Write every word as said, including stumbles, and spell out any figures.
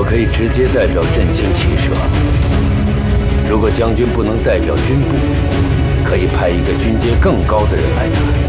可以直接代表振兴骑射。如果将军不能代表军部，可以派一个军阶更高的人来打。